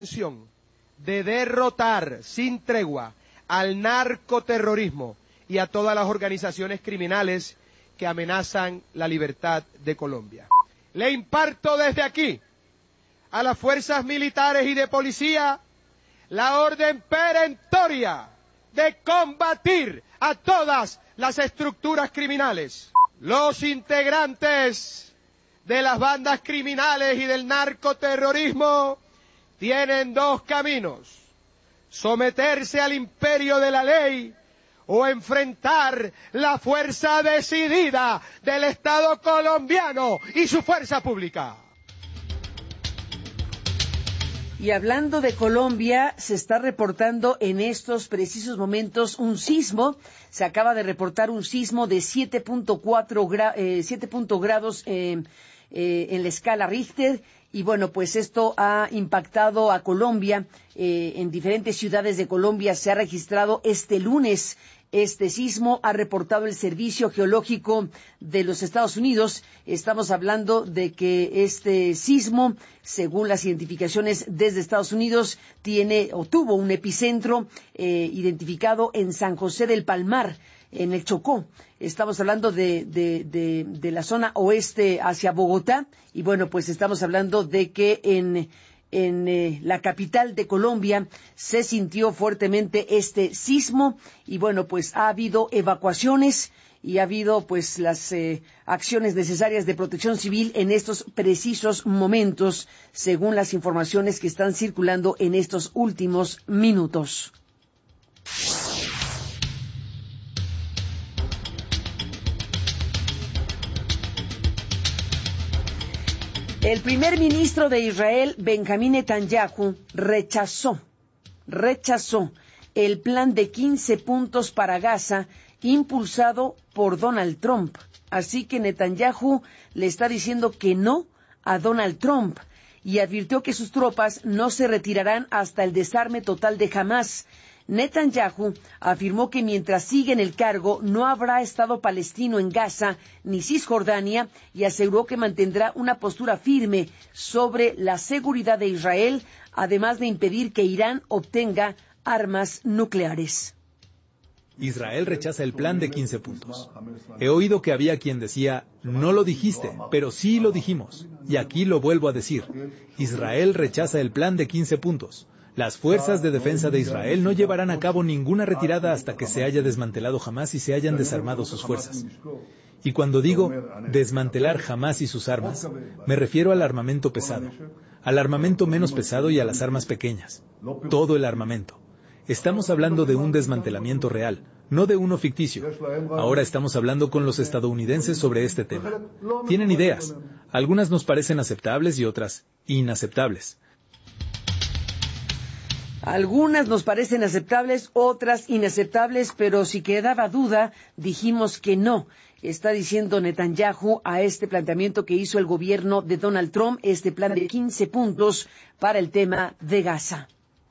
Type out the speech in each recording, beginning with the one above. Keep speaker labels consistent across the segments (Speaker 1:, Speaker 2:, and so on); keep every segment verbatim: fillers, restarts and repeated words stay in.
Speaker 1: de derrotar sin tregua al narcoterrorismo y a todas las organizaciones criminales que amenazan la libertad de Colombia. Le imparto desde aquí a las fuerzas militares y de policía la orden perentoria de combatir a todas las estructuras criminales. Los integrantes de las bandas criminales y del narcoterrorismo tienen dos caminos: someterse al imperio de la ley o enfrentar la fuerza decidida del Estado colombiano y su fuerza pública.
Speaker 2: Y hablando de Colombia, se está reportando en estos precisos momentos un sismo. Se acaba de reportar un sismo de siete punto cuatro gra eh, siete punto grados eh, eh, en la escala Richter. Y bueno, pues esto ha impactado a Colombia. Eh, en diferentes ciudades de Colombia se ha registrado este lunes este sismo, ha reportado el Servicio Geológico de los Estados Unidos. Estamos hablando de que este sismo, según las identificaciones desde Estados Unidos, tiene o tuvo un epicentro eh, identificado en San José del Palmar, en el Chocó. Estamos hablando de, de, de, de la zona oeste hacia Bogotá. Y bueno, pues estamos hablando de que en... En eh, la capital de Colombia se sintió fuertemente este sismo y bueno, pues ha habido evacuaciones y ha habido pues las eh, acciones necesarias de protección civil en estos precisos momentos, según las informaciones que están circulando en estos últimos minutos. El primer ministro de Israel, Benjamín Netanyahu, rechazó, rechazó el plan de quince puntos para Gaza impulsado por Donald Trump. Así que Netanyahu le está diciendo que no a Donald Trump y advirtió que sus tropas no se retirarán hasta el desarme total de Hamás. Netanyahu afirmó que mientras sigue en el cargo no habrá Estado palestino en Gaza ni Cisjordania y aseguró que mantendrá una postura firme sobre la seguridad de Israel, además de impedir que Irán obtenga armas nucleares.
Speaker 3: Israel rechaza el plan de quince puntos. He oído que había quien decía, no lo dijiste, pero sí lo dijimos. Y aquí lo vuelvo a decir. Israel rechaza el plan de quince puntos. Las fuerzas de defensa de Israel no llevarán a cabo ninguna retirada hasta que se haya desmantelado Hamás y se hayan desarmado sus fuerzas. Y cuando digo desmantelar Hamás y sus armas, me refiero al armamento pesado, al armamento menos pesado y a las armas pequeñas. Todo el armamento. Estamos hablando de un desmantelamiento real, no de uno ficticio. Ahora estamos hablando con los estadounidenses sobre este tema. Tienen ideas. Algunas nos parecen aceptables y otras inaceptables.
Speaker 2: Algunas nos parecen aceptables, otras inaceptables, pero si quedaba duda, dijimos que no. Está diciendo Netanyahu a este planteamiento que hizo el gobierno de Donald Trump, este plan de quince puntos para el tema de Gaza.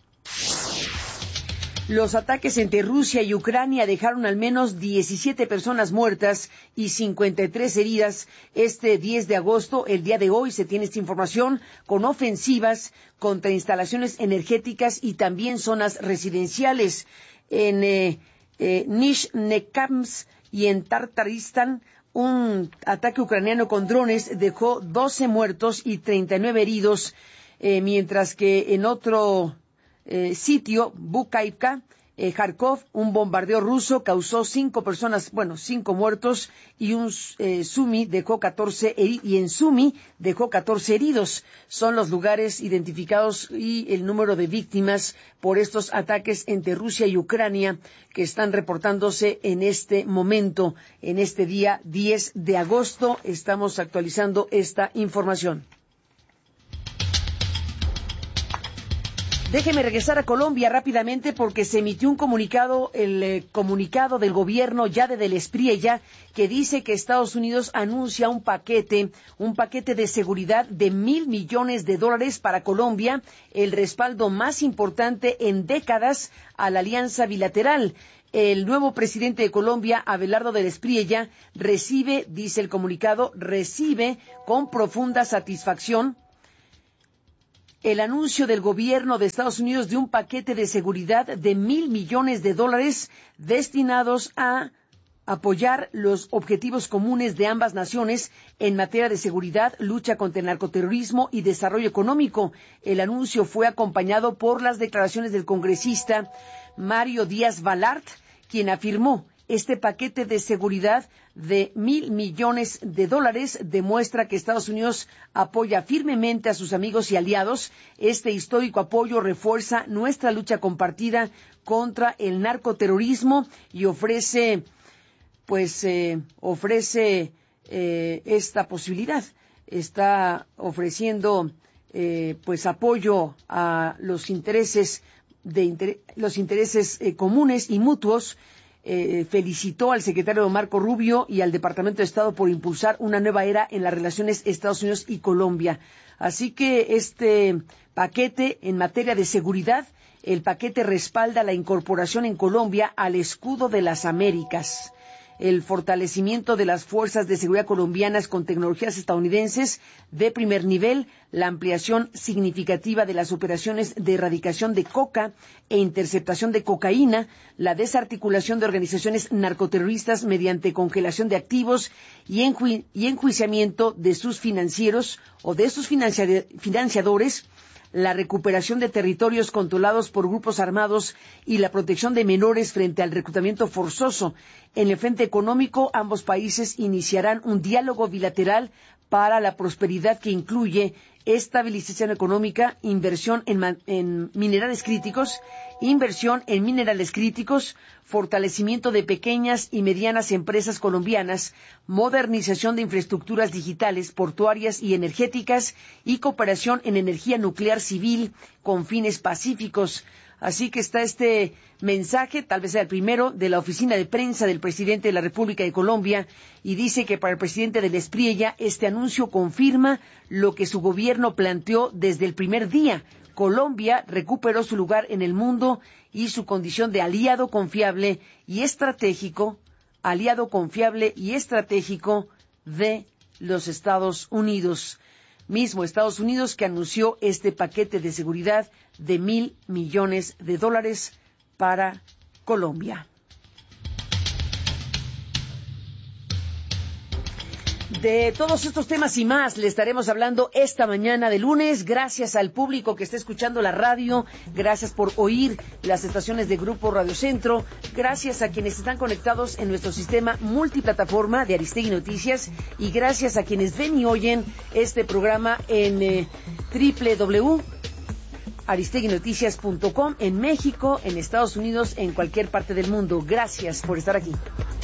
Speaker 2: Los ataques entre Rusia y Ucrania dejaron al menos diecisiete personas muertas y cincuenta y tres heridas este diez de agosto, el día de hoy se tiene esta información, con ofensivas contra instalaciones energéticas y también zonas residenciales. En eh, eh, Nizhnekamsk y en Tartaristán, un ataque ucraniano con drones dejó doce muertos y treinta y nueve heridos, eh, mientras que en otro Eh, sitio, Bukaivka, eh, Kharkov, un bombardeo ruso causó cinco personas, bueno, cinco muertos y un eh, Sumi dejó catorce y en Sumi dejó catorce heridos. Son los lugares identificados y el número de víctimas por estos ataques entre Rusia y Ucrania que están reportándose en este momento, en este día diez de agosto. Estamos actualizando esta información. Déjeme regresar a Colombia rápidamente porque se emitió un comunicado, el eh, comunicado del gobierno ya de Del Espriella, que dice que Estados Unidos anuncia un paquete, un paquete de seguridad de mil millones de dólares para Colombia, el respaldo más importante en décadas a la alianza bilateral. El nuevo presidente de Colombia, Abelardo Del Espriella, recibe, dice el comunicado, recibe con profunda satisfacción el anuncio del gobierno de Estados Unidos de un paquete de seguridad de mil millones de dólares destinados a apoyar los objetivos comunes de ambas naciones en materia de seguridad, lucha contra el narcoterrorismo y desarrollo económico. El anuncio fue acompañado por las declaraciones del congresista Mario Díaz Balart, quien afirmó: este paquete de seguridad de mil millones de dólares demuestra que Estados Unidos apoya firmemente a sus amigos y aliados. Este histórico apoyo refuerza nuestra lucha compartida contra el narcoterrorismo y ofrece, pues, eh, ofrece eh, esta posibilidad. Está ofreciendo, eh, pues, apoyo a los intereses de inter- los intereses eh, comunes y mutuos. Eh, felicitó al secretario Marco Rubio y al Departamento de Estado por impulsar una nueva era en las relaciones Estados Unidos y Colombia. Así que este paquete en materia de seguridad, el paquete respalda la incorporación en Colombia al escudo de las Américas, el fortalecimiento de las fuerzas de seguridad colombianas con tecnologías estadounidenses de primer nivel, la ampliación significativa de las operaciones de erradicación de coca e interceptación de cocaína, la desarticulación de organizaciones narcoterroristas mediante congelación de activos y, enju- y enjuiciamiento de sus financieros o de sus financia- financiadores, la recuperación de territorios controlados por grupos armados y la protección de menores frente al reclutamiento forzoso. En el frente económico, ambos países iniciarán un diálogo bilateral para la prosperidad que incluye estabilización económica, inversión en, man- en minerales críticos, inversión en minerales críticos, fortalecimiento de pequeñas y medianas empresas colombianas, modernización de infraestructuras digitales, portuarias y energéticas y cooperación en energía nuclear civil con fines pacíficos. Así que está este mensaje, tal vez sea el primero, de la oficina de prensa del presidente de la República de Colombia, y dice que para el presidente del Espriella este anuncio confirma lo que su gobierno planteó desde el primer día. Colombia recuperó su lugar en el mundo y su condición de aliado confiable y estratégico, aliado confiable y estratégico de los Estados Unidos. Mismo Estados Unidos que anunció este paquete de seguridad de mil millones de dólares para Colombia. De todos estos temas y más le estaremos hablando esta mañana de lunes. Gracias al público que está escuchando la radio, gracias por oír las estaciones de Grupo Radio Centro, gracias a quienes están conectados en nuestro sistema multiplataforma de Aristegui Noticias y gracias a quienes ven y oyen este programa en eh, doble u doble u doble u punto aristegui noticias punto com en México, en Estados Unidos, en cualquier parte del mundo. Gracias por estar aquí.